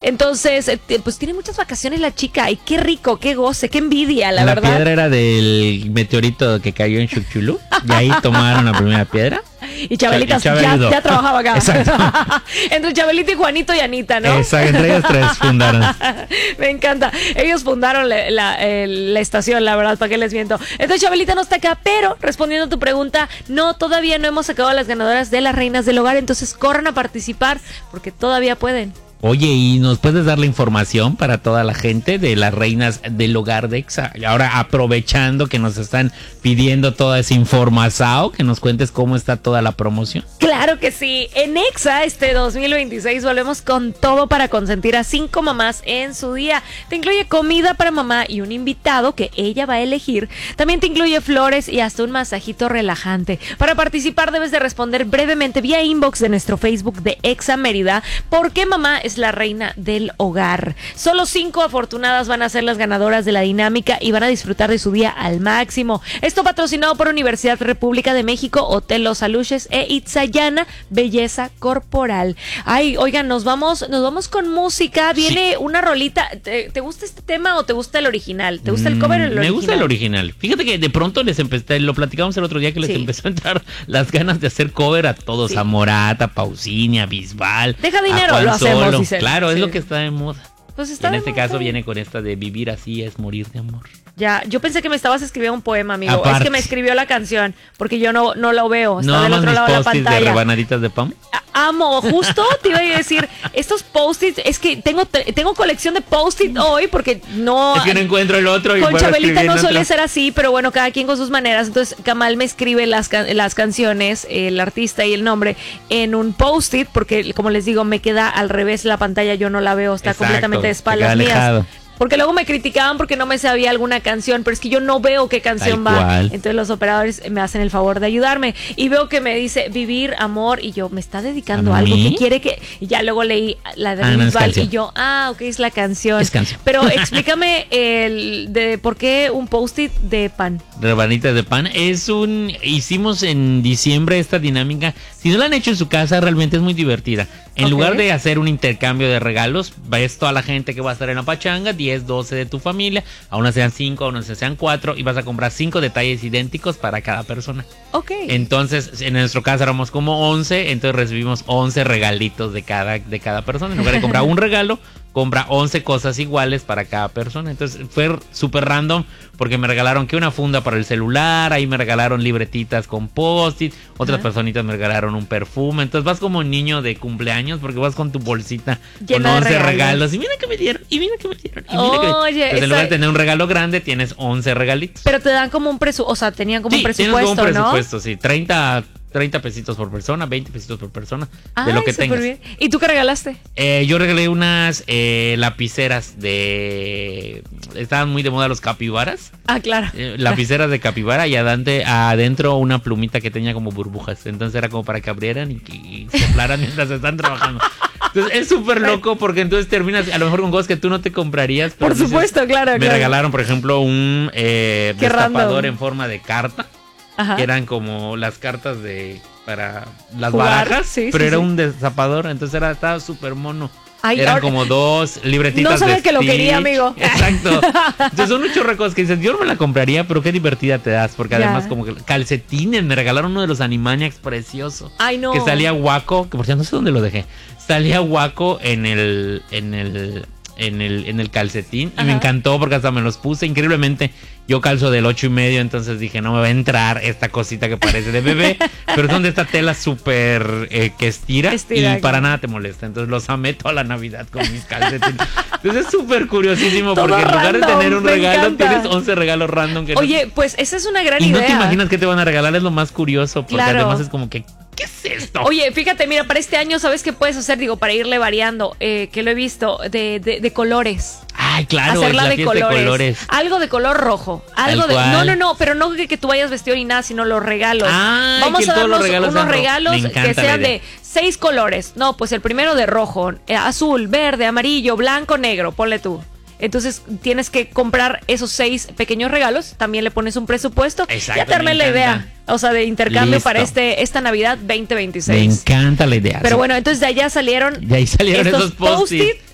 Entonces, pues tiene muchas vacaciones la chica. Y qué rico, qué goce, qué envidia, la verdad. La piedra era del meteorito que cayó en Chicxulub. Y ahí tomaron la primera piedra. Y Chabelita ya trabajaba acá. Exacto. Entre Chabelita y Juanito y Anita, ¿no? Exacto, entre ellos tres fundaron. Me encanta. Ellos fundaron la estación, la verdad, ¿para qué les miento? Entonces Chabelita no está acá, pero respondiendo a tu pregunta, no, todavía no hemos sacado a las ganadoras de las reinas del hogar, entonces corran a participar porque todavía pueden. Oye, ¿y nos puedes dar la información para toda la gente de las reinas del hogar de Exa? Ahora, aprovechando que nos están pidiendo toda esa información, que nos cuentes cómo está toda la promoción. Claro que sí. En Exa, este 2026, volvemos con todo para consentir a 5 mamás en su día. Te incluye comida para mamá y un invitado que ella va a elegir. También te incluye flores y hasta un masajito relajante. Para participar debes de responder brevemente vía inbox de nuestro Facebook de Exa Mérida, ¿por qué mamá es la reina del hogar? Solo 5 afortunadas van a ser las ganadoras de la dinámica y van a disfrutar de su día al máximo. Esto patrocinado por Universidad República de México, Hotel Los Aluches e Itzayana Belleza Corporal. Ay, oigan, nos vamos con música. Viene una rolita. ¿Te gusta este tema o te gusta el original? ¿Te gusta el cover o el original? Me gusta el original. Fíjate que de pronto lo platicamos el otro día que les empezó a entrar las ganas de hacer cover a todos, a Morat, a Pausini, a Bisbal. Deja dinero, lo hacemos. Claro, es lo que está de moda. Pues está en este caso viene con esta de vivir así es morir de amor. Ya, yo pensé que me estabas escribiendo un poema, amigo. Aparte. Es que me escribió la canción, porque yo no lo veo. Está ¿No del otro lado de la pantalla. de rebanaditas de pan? Amo, justo te iba a decir, estos post-its, es que tengo colección de post-it hoy, porque no... Es que no encuentro el otro. Y con Chabelita no suele ser así, pero bueno, cada quien con sus maneras. Entonces, Kamal me escribe las canciones, el artista y el nombre, en un post-it, porque como les digo, me queda al revés la pantalla, yo no la veo, está completamente de espaldas mías. Porque luego me criticaban porque no me sabía alguna canción, pero es que yo no veo qué canción va. Entonces los operadores me hacen el favor de ayudarme. Y veo que me dice vivir, amor, y yo, me está dedicando algo que quiere que... Y ya luego leí la de Bisbal y yo, ok, es la canción. Es canción. Pero explícame de por qué un post-it de pan. Rebanitas de pan. Hicimos en diciembre esta dinámica. Si no la han hecho en su casa, realmente es muy divertida. En lugar de hacer un intercambio de regalos, ves toda la gente que va a estar en la pachanga, 10, 12 de tu familia, a unas sean 5, a unas sean 4, y vas a comprar 5 detalles idénticos para cada persona. Ok. Entonces, en nuestro caso éramos como 11, entonces recibimos 11 regalitos de cada persona. En lugar de comprar un regalo, compra 11 cosas iguales para cada persona. Entonces fue súper random porque me regalaron que una funda para el celular, ahí me regalaron libretitas con post-it, otras personitas me regalaron un perfume. Entonces vas como un niño de cumpleaños porque vas con tu bolsita llena con 11 de regalos. Y mira que me dieron, y mira que me dieron, y mira que me dieron. Oye, entonces, en lugar de tener un regalo grande, tienes 11 regalitos. Pero te dan como un presupuesto, o sea, tenían como un presupuesto, como un presupuesto, ¿no? sí, 30 pesitos por persona, 20 pesitos por persona, de lo que tengas. Bien. ¿Y tú qué regalaste? Yo regalé unas lapiceras estaban muy de moda los capibaras. Claro. Lapiceras de capibara y adentro una plumita que tenía como burbujas. Entonces era como para que abrieran y soplaran mientras están trabajando. Entonces es súper loco porque entonces terminas a lo mejor con cosas que tú no te comprarías. Por supuesto, claro. Me regalaron, por ejemplo, un destapador en forma de carta. Ajá. Que eran como las cartas para las jugar, barajas, pero era un destapador, entonces estaba súper mono. Eran como 2 libretitas. No sabes que lo quería, amigo. Exacto. Entonces son muchos recuerdos que dices, yo no me la compraría, pero qué divertida te das, porque además como que calcetines, me regalaron uno de los Animaniacs precioso. Ay, no. Que salía Waco, que por cierto no sé dónde lo dejé. Salía Waco en el calcetín. Y me encantó porque hasta me los puse. Increíblemente, yo calzo del 8.5, entonces dije, no me va a entrar esta cosita que parece de bebé. Pero son de esta tela súper que estira y para nada te molesta. Entonces los amé toda la Navidad con mis calcetines. Entonces es súper curiosísimo porque en lugar de tener un regalo, tienes 11 regalos random. Oye, pues esa es una gran idea. Y no te imaginas qué te van a regalar, es lo más curioso. Porque además es como que, ¿qué es esto? Oye, fíjate, mira, para este año, ¿sabes qué puedes hacer? Digo, para irle variando, que lo he visto, de colores. Ay, claro, hacerla es la de fiesta colores. de colores. Algo de color rojo. Algo Tal cual. No, pero no que tú vayas vestido ni nada, sino los regalos. Vamos a darnos unos regalos que sean de 6 colores. No, pues el primero de rojo, azul, verde, amarillo, blanco, negro, ponle tú. Entonces tienes que comprar esos 6 pequeños regalos. También le pones un presupuesto. Exacto, ya te armé la idea. O sea, de intercambio para esta Navidad 2026. Me encanta la idea. Pero bueno, entonces de allá salieron esos post-it.